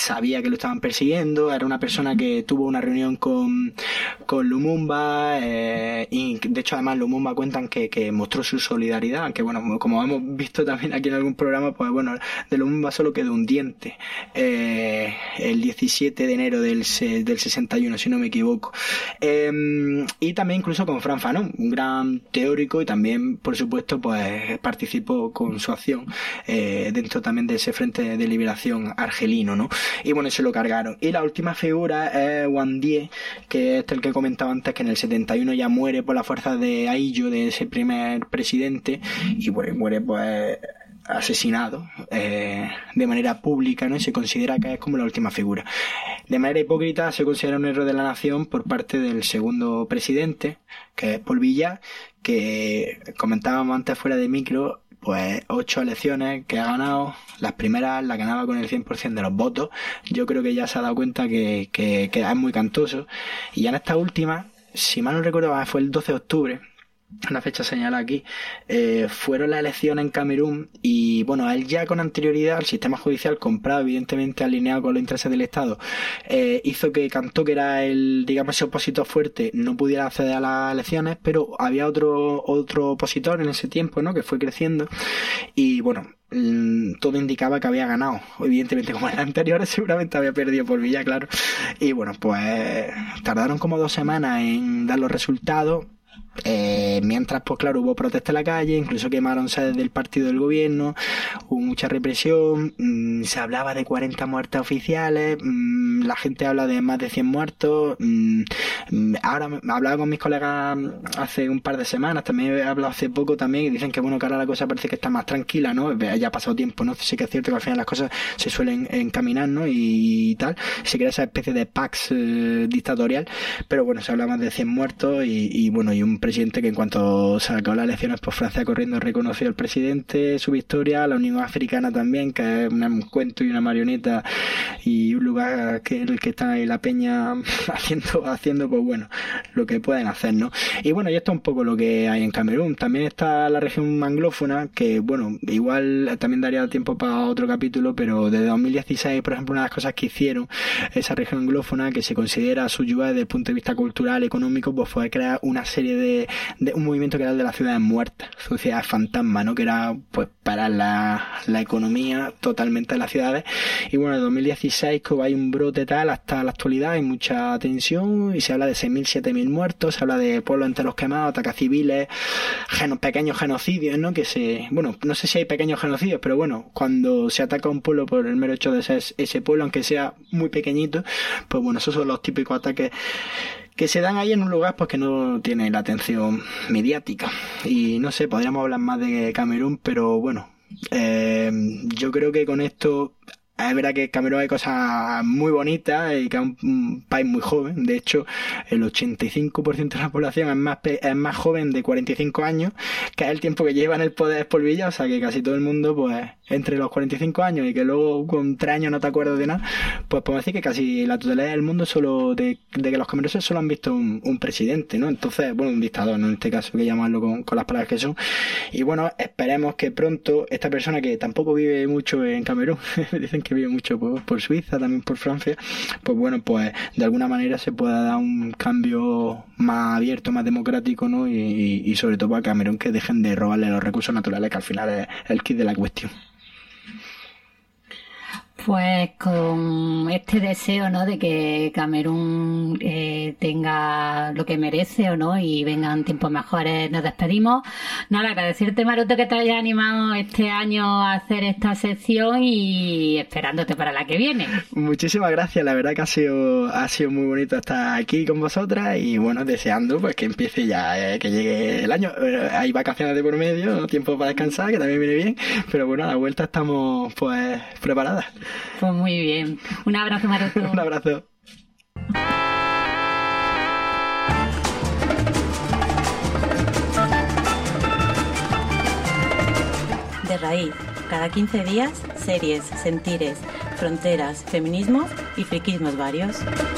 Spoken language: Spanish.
sabía que lo estaban persiguiendo, era una persona que tuvo una reunión con Lumumba, y de hecho además Lumumba cuentan que mostró su solidaridad, aunque bueno, como hemos visto también aquí en algún programa, pues bueno, de Lumumba solo quedó un diente el 17 de enero del 61, si no me equivoco. Y también incluso con Frantz Fanon, un gran teórico, y también por supuesto pues participó con su acción dentro también de ese Frente de Liberación argelino, ¿no? Y bueno, se lo cargaron. Y la última figura es Juan Dié, que es el que comentaba antes, que en el 71 ya muere por la fuerza de Aillo, de ese primer presidente, y pues muere pues asesinado de manera pública, ¿no? Y se considera que es como la última figura. De manera hipócrita se considera un error de la nación por parte del segundo presidente, que es Paul Biya, que comentábamos antes fuera de micro, pues 8 elecciones que ha ganado. Las primeras las ganaba con el 100% de los votos. Yo creo que ya se ha dado cuenta que es muy cantoso. Y ya en esta última, si mal no recuerdo, fue el 12 de octubre, una fecha señalada aquí, fueron las elecciones en Camerún, y bueno, él ya con anterioridad, el sistema judicial comprado, evidentemente alineado con los intereses del Estado, hizo que Cantó, que era el, digamos, ese opositor fuerte, no pudiera acceder a las elecciones, pero había otro opositor en ese tiempo, ¿no?, que fue creciendo, y bueno, todo indicaba que había ganado. Evidentemente, como en las anteriores, seguramente había perdido por Villa, claro. Y bueno, pues tardaron como 2 semanas en dar los resultados. Mientras, pues claro, hubo protesta en la calle, incluso quemaron sedes del partido del gobierno, hubo mucha represión, se hablaba de 40 muertes oficiales, la gente habla de más de 100 muertos. Ahora hablaba con mis colegas hace un par de semanas, también he hablado hace poco también, y dicen que bueno, que ahora la cosa parece que está más tranquila, ¿no? Ya ha pasado tiempo, ¿no? Sí que es cierto que al final las cosas se suelen encaminar, ¿no? Y tal, se crea esa especie de pax dictatorial, pero bueno, se habla más de 100 muertos y bueno, y un presidente que en cuanto se acabó las elecciones, pues Francia corriendo reconoció al presidente, su victoria, la Unión Africana también, que es un cuento y una marioneta, y un lugar que en el que está ahí la peña haciendo pues bueno, lo que pueden hacer, ¿no? Y bueno, y esto es un poco lo que hay en Camerún. También está la región anglófona, que bueno, igual también daría tiempo para otro capítulo, pero desde 2016, por ejemplo, una de las cosas que hicieron esa región anglófona, que se considera subyugada desde el punto de vista cultural, económico, pues fue crear una serie de un movimiento que era el de las ciudades muertas, sociedades fantasma, ¿no?, que era pues para la economía totalmente de las ciudades. Y bueno, en 2016 como hay un brote tal, hasta la actualidad hay mucha tensión y se habla de 6.000, 7.000 muertos, se habla de pueblos enteros quemados, ataques civiles, pequeños genocidios, ¿no? Bueno, no sé si hay pequeños genocidios, pero bueno, cuando se ataca a un pueblo por el mero hecho de ser ese pueblo, aunque sea muy pequeñito, pues bueno, esos son los típicos ataques que se dan ahí en un lugar pues que no tiene la atención mediática. Y no sé, podríamos hablar más de Camerún, pero bueno, yo creo que con esto es verdad que Camerún hay cosas muy bonitas y que es un país muy joven. De hecho, el 85% de la población es más joven de 45 años, que es el tiempo que lleva en el poder Paul Biya. O sea que casi todo el mundo, pues entre los 45 años y que luego con 3 años no te acuerdas de nada, pues podemos decir que casi la totalidad del mundo solo de que los cameruneses solo han visto un presidente, ¿no? Entonces, bueno, un dictador, ¿no? En este caso, que llamarlo con las palabras que son. Y bueno, esperemos que pronto esta persona, que tampoco vive mucho en Camerún, dicen que vive mucho por Suiza, también por Francia, pues bueno, pues de alguna manera se pueda dar un cambio más abierto, más democrático, ¿no? Y sobre todo para Camerún, que dejen de robarle los recursos naturales, que al final es el kit de la cuestión. Pues con este deseo, ¿no?, de que Camerún tenga lo que merece, o no, y vengan tiempos mejores, nos despedimos. Nada, agradecerte, Maroto, que te hayas animado este año a hacer esta sección, y esperándote para la que viene. Muchísimas gracias, la verdad que ha sido muy bonito estar aquí con vosotras, y bueno, deseando pues que empiece ya, que llegue el año. Hay vacaciones de por medio, tiempo para descansar, que también viene bien, pero bueno, a la vuelta estamos pues preparadas. Pues muy bien. Un abrazo, Maroto. Un abrazo. De raíz, cada 15 días, series, sentires, fronteras, feminismos y friquismos varios.